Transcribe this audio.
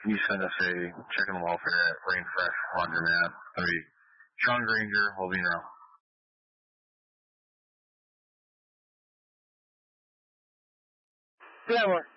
you send us a check on the welfare at Rain Fresh Laundromat. That'll be Sean Granger, Wolverine. Yeah,